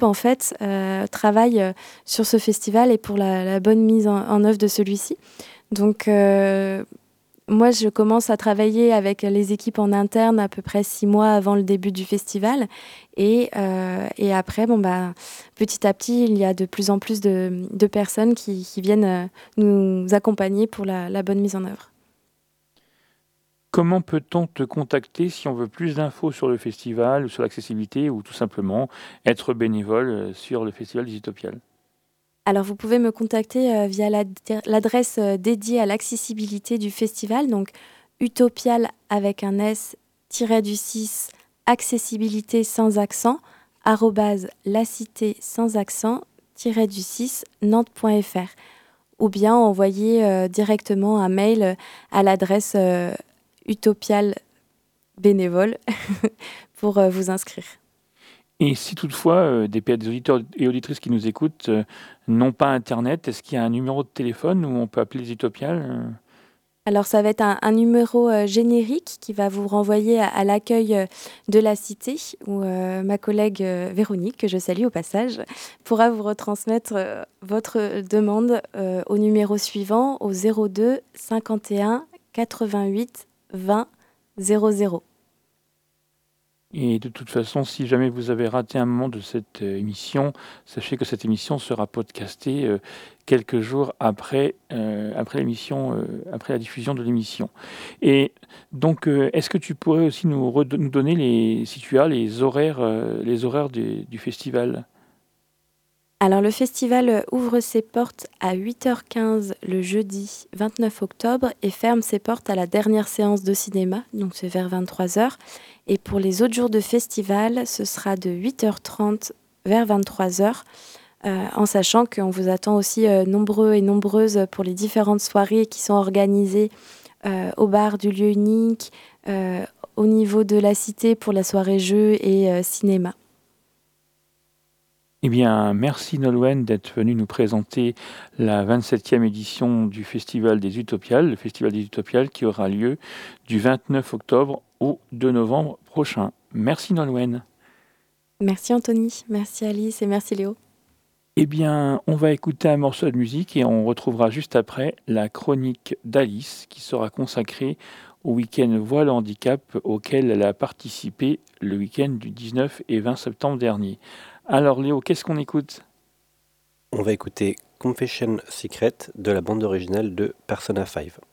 équipe en fait travaille sur ce festival et pour la bonne mise en œuvre de celui-ci. Donc moi, je commence à travailler avec les équipes en interne à peu près 6 mois avant le début du festival. Et après, petit à petit, il y a de plus en plus de personnes qui viennent nous accompagner pour la bonne mise en œuvre. Comment peut-on te contacter si on veut plus d'infos sur le festival ou sur l'accessibilité ou tout simplement être bénévole sur le festival des Utopiales? Alors, vous pouvez me contacter via l'adresse dédiée à l'accessibilité du festival, donc utopial avec un S, tiré du 6, accessibilité sans accent, arrobase lacité sans accent, tiré du 6, nantes.fr. Ou bien envoyer directement un mail à l'adresse utopial bénévole pour vous inscrire. Et si toutefois des auditeurs et auditrices qui nous écoutent n'ont pas internet, est-ce qu'il y a un numéro de téléphone où on peut appeler les Utopiales? Alors ça va être un numéro générique qui va vous renvoyer à l'accueil de la cité où ma collègue Véronique, que je salue au passage, pourra vous retransmettre votre demande au numéro suivant au 02 51 88 20 00. Et de toute façon, si jamais vous avez raté un moment de cette émission, sachez que cette émission sera podcastée quelques jours après l'émission, après la diffusion de l'émission. Et donc, est-ce que tu pourrais aussi nous donner, si tu as, les horaires du festival? Alors le festival ouvre ses portes à 8h15 le jeudi 29 octobre et ferme ses portes à la dernière séance de cinéma, donc c'est vers 23h. Et pour les autres jours de festival, ce sera de 8h30 vers 23h, en sachant qu'on vous attend aussi nombreux et nombreuses pour les différentes soirées qui sont organisées au bar du lieu unique, au niveau de la cité pour la soirée jeux et cinéma. Eh bien, merci Nolwenn d'être venue nous présenter la 27e édition du Festival des Utopiales, le Festival des Utopiales qui aura lieu du 29 octobre au 2 novembre prochain. Merci Nolwenn. Merci Anthony, merci Alice et merci Léo. Eh bien, on va écouter un morceau de musique et on retrouvera juste après la chronique d'Alice qui sera consacrée au week-end Voile Handicap auquel elle a participé le week-end du 19 et 20 septembre dernier. Alors Léo, qu'est-ce qu'on écoute? On va écouter Confession Secret de la bande originale de Persona 5.